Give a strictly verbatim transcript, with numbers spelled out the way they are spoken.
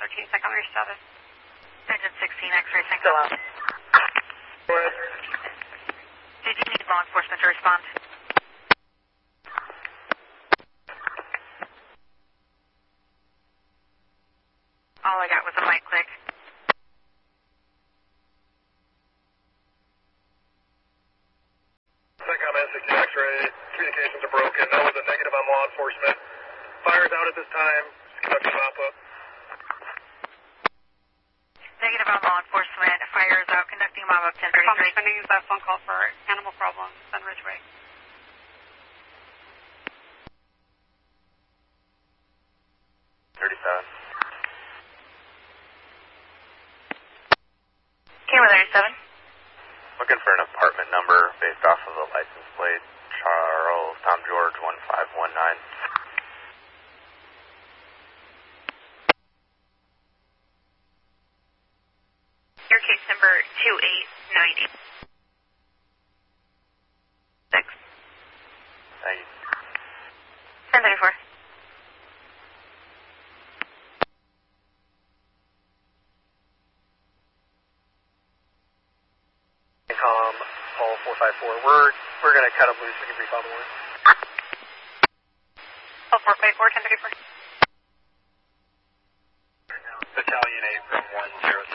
fourteen, secondary status. Engine sixteen, X-ray sync. Still on. Go ahead. Did you need law enforcement to respond? All I got was a mic click. SECOM N sixteen X-ray, communications are broken. No one's a negative on law enforcement. Fire's out at this time. Just conducting mop-up. Negative on law enforcement. Fire is out. Conducting mob-up ten SECOM thirty-three. sending that phone call for animal problems on Ridgeway. thirty-seven. Camera thirty-seven. Looking for an apartment number based off of the license plate. Charles Tom George one five one nine. Your case number two eight nine eight. Six. Thank you. ten thirty-four. Com, Paul four five four. We're we're gonna cut them loose. We can brief on the one. Oh, four five four, ten thirty-four. Battalion eight from one zero